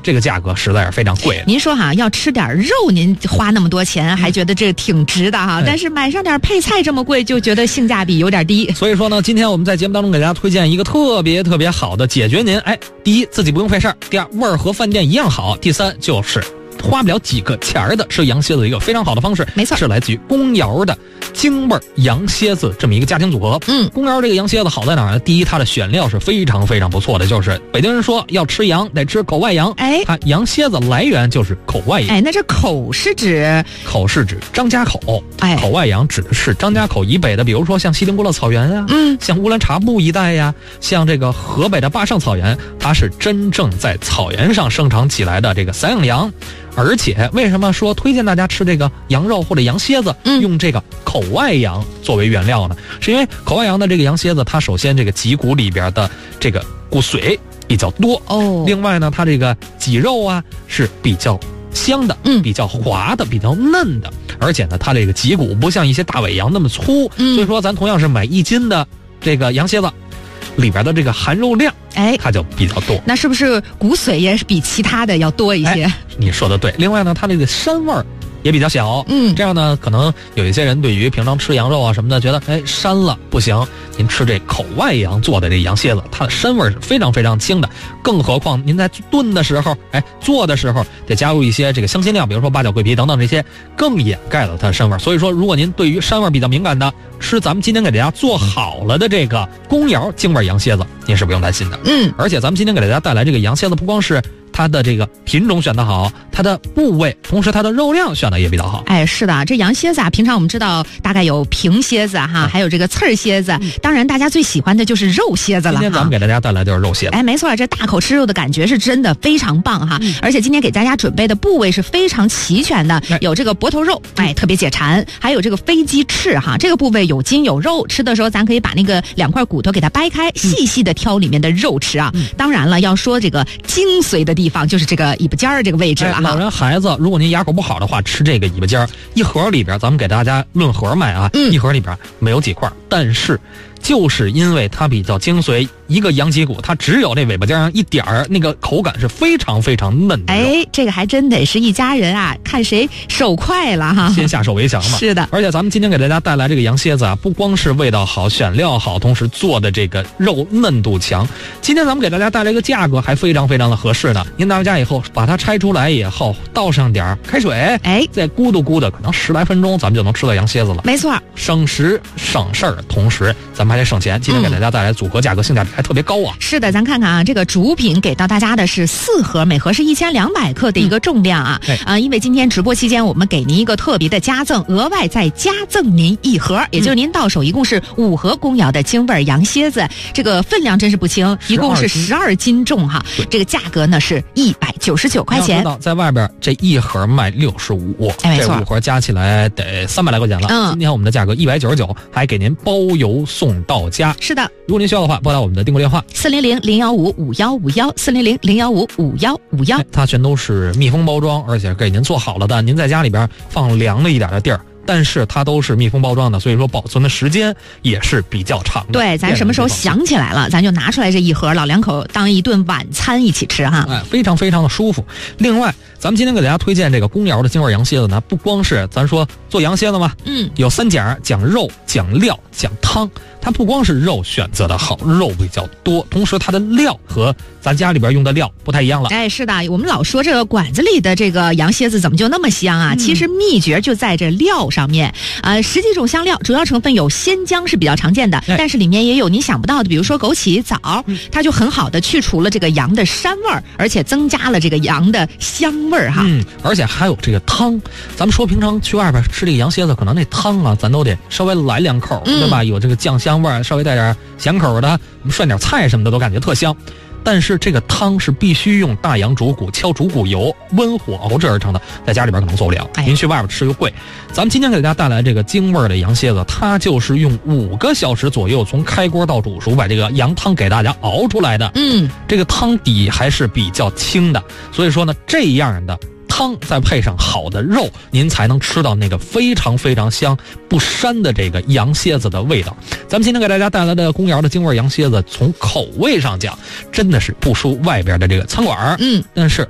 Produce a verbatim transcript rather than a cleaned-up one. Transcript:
这个价格实在是非常贵了。 您说哈，要吃点肉，您花那么多钱，还觉得这挺值的哈。嗯、但是买上点配菜这么贵，就觉得性价比有点低。 所以说呢，今天我们在节目当中给大家推荐一个特别特别好的解决您，哎，第一自己不用费事儿，第二味儿和饭店一样好，第三就是花不了几个钱儿的吃羊蝎子一个非常好的方式。 没错， 是来自于公窑的京味羊蝎子这么一个家庭组合。 嗯， 公窑这个羊蝎子好在哪儿呢？第一，它的选料是非常非常不错的，就是北京人说要吃羊得吃口外羊， 哎， 它羊蝎子来源就是口外羊。 哎，那这口是指口是指张家口， 哎， 口外羊指的是张家口以北的，比如说像锡林郭勒草原呀、啊， 嗯， 像乌兰察布一带呀，像这个河北的坝上草原，它是真正在草原上生长起来的这个散养羊。而且为什么说推荐大家吃这个羊肉或者羊蝎子， 嗯、 用这个口外羊作为原料呢？是因为口外羊的这个羊蝎子，它首先这个脊骨里边的这个骨髓比较多哦， 另外呢，它这个脊肉啊是比较香的， 嗯， 比较滑的，比较嫩的，而且呢，它这个脊骨不像一些大尾羊那么粗， 嗯、 所以说咱同样是买一斤的这个羊蝎子，里边的这个含肉量， 哎， 它就比较多。 那是不是骨髓也是比其他的要多一些？ 哎、你说的对。另外呢，它这个膻味儿也比较小， 嗯， 这样呢，可能有一些人对于平常吃羊肉啊什么的，觉得哎膻了不行。您吃这口外羊做的这羊蝎子，它的膻味是非常非常轻的。更何况您在炖的时候，哎做的时候得加入一些这个香辛料，比如说八角、桂皮等等这些，更掩盖了它的膻味。所以说，如果您对于膻味比较敏感的，吃咱们今天给大家做好了的这个公窑京味羊蝎子，您是不用担心的。 嗯， 而且咱们今天给大家带来这个羊蝎子，不光是它的这个品种选得好，它的部位，同时它的肉量选得也比较好。 哎，是的，这羊蝎子啊，平常我们知道大概有平蝎子哈，嗯、还有这个刺儿蝎子，嗯、当然大家最喜欢的就是肉蝎子了。 今天咱们给大家带来就是肉蝎子。 哎，没错，这大口吃肉的感觉是真的非常棒哈。嗯、而且今天给大家准备的部位是非常齐全的， 哎、 有这个脖头肉，哎，特别解馋，还有这个飞鸡翅哈，这个部位有筋有肉，吃的时候咱可以把那个两块骨头给它掰开，细细的挑里面的肉吃啊。嗯、当然了，要说这个精髓的地方就是这个尾巴尖儿这个位置了哈。 哎、老人孩子，如果您牙口不好的话，吃这个尾巴尖儿，一盒里边咱们给大家论盒卖啊， 嗯、 一盒里边没有几块，但是就是因为它比较精髓，一个羊脊骨它只有这尾巴尖上一点儿，那个口感是非常非常嫩的。 哎，这个还真得是一家人啊，看谁手快了哈， 先下手为强嘛。 是的， 而且咱们今天给大家带来这个羊蝎子啊，不光是味道好、选料好，同时做的这个肉嫩度强。今天咱们给大家带来一个价格还非常非常的合适呢。您拿回家以后，把它拆出来以后，倒上点开水， 哎， 再咕嘟咕嘟，可能十来分钟，咱们就能吃到羊蝎子了。 没错， 省时省事儿，同时咱们还得省钱。今天给大家带来组合价格性价比还特别高啊。 是的，咱看看啊，这个主品给到大家的是四盒，每盒是一千两百克的一个重量啊。 嗯、 啊，因为今天直播期间我们给您一个特别的加赠，额外再加赠您一盒，也就是您到手一共是五盒公窑的京味羊蝎子，这个分量真是不轻，一共是十二斤重哈。这个价格呢是一百九十九块钱。 知道在外边这一盒卖六十五， 哎， 这五盒加起来得三百来块钱了。 嗯， 今天我们的价格一百九十九，还给您包邮送到家。 是的， 如果您需要的话，拨打我们的订购电话四零零零幺五五幺五幺四零零零幺五五幺五幺。 它全都是密封包装，而且给您做好了的，您在家里边放凉了一点的地儿。但是它都是密封包装的，所以说保存的时间也是比较长的。 对，咱什么时候想起来了，咱就拿出来这一盒，老两口当一顿晚餐一起吃哈。 哎，非常非常的舒服。另外，咱们今天给大家推荐这个公窑的京味羊蝎子呢，不光是咱说做羊蝎子嘛， 嗯， 有三讲，讲肉、讲料、讲汤。它不光是肉选择的好，肉比较多，同时它的料和咱家里边用的料不太一样了。 哎，是的，我们老说这个馆子里的这个羊蝎子怎么就那么香啊？嗯、其实秘诀就在这料上面。呃，十几种香料，主要成分有鲜姜是比较常见的， 哎、 但是里面也有你想不到的，比如说枸杞、枣，嗯、它就很好的去除了这个羊的膻味儿，而且增加了这个羊的香味儿哈。 嗯，而且还有这个汤。咱们说平常去外边吃这个羊蝎子，可能那汤啊，咱都得稍微来两口， 嗯、 对吧？有这个酱香味儿，稍微带点咸口的，我们涮点菜什么的都感觉特香。但是这个汤是必须用大羊主骨敲主骨油温火熬制而成的，在家里边可能做不了， 哎、 您去外边吃又贵。咱们今天给大家带来这个京味的羊蝎子，它就是用五个小时左右从开锅到煮熟把这个羊汤给大家熬出来的。 嗯， 这个汤底还是比较轻的，所以说呢，这样的汤再配上好的肉，您才能吃到那个非常非常香不膻的这个羊蝎子的味道。咱们今天给大家带来的公窑的京味羊蝎子，从口味上讲真的是不输外边的这个餐馆， 嗯， 但是